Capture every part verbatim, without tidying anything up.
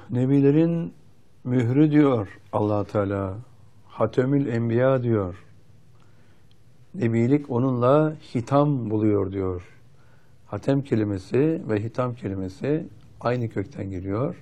Nebilerin mührü diyor Allah Teala. Hatemül Enbiya diyor. Nebilik onunla hitam buluyor diyor. Hatem kelimesi ve hitam kelimesi aynı kökten geliyor.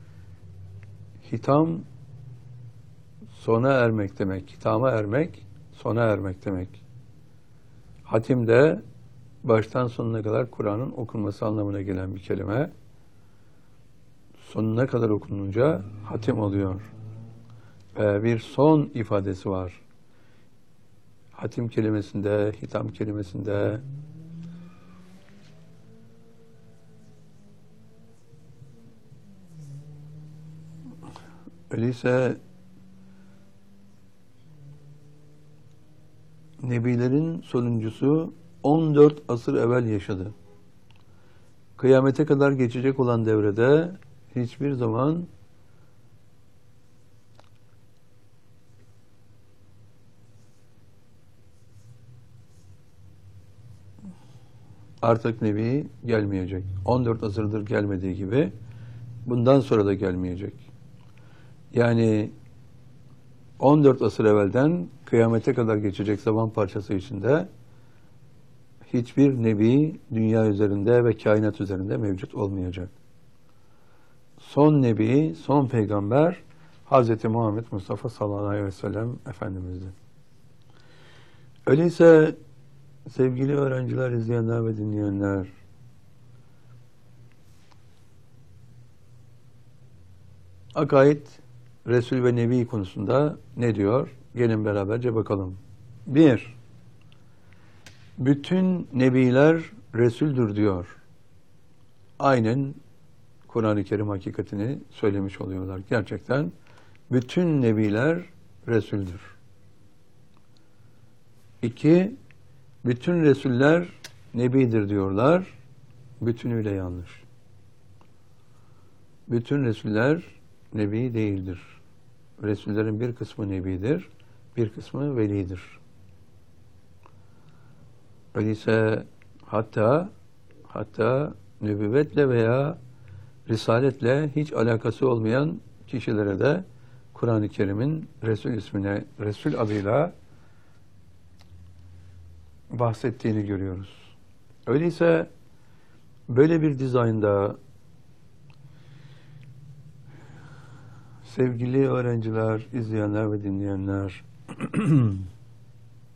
Hitam sona ermek demek. Hitama ermek, sona ermek demek. Hatim de baştan sonuna kadar Kur'an'ın okunması anlamına gelen bir kelime. Sonuna kadar okununca hatim oluyor. Ve bir son ifadesi var. Hatim kelimesinde, hitam kelimesinde öyleyse Nebilerin sonuncusu on dört asır evvel yaşadı. Kıyamete kadar geçecek olan devrede hiçbir zaman artık Nebi gelmeyecek. on dört asırdır gelmediği gibi bundan sonra da gelmeyecek. Yani on dört asır evvelden kıyamete kadar geçecek zaman parçası içinde hiçbir nebi dünya üzerinde ve kainat üzerinde mevcut olmayacak. Son nebi, son peygamber Hz. Muhammed Mustafa sallallahu aleyhi ve sellem Efendimiz'dir. Öyleyse sevgili öğrenciler, izleyenler ve dinleyenler, akaid, Resul ve Nebi konusunda ne diyor? Gelin beraberce bakalım. Bir, bütün nebiler Resul'dür diyor. Aynen Kur'an-ı Kerim hakikatini söylemiş oluyorlar. Gerçekten bütün nebiler Resul'dür. İki, bütün Resuller Nebidir diyorlar. Bütünüyle yanlış. Bütün Resuller Nebi değildir. Resullerin bir kısmı Nebidir, bir kısmı Velidir. Öyleyse hatta hatta nübüvvetle veya risaletle hiç alakası olmayan kişilere de Kur'an-ı Kerim'in Resul ismine, Resul adıyla bahsettiğini görüyoruz. Öyleyse böyle bir dizaynda sevgili öğrenciler, izleyenler ve dinleyenler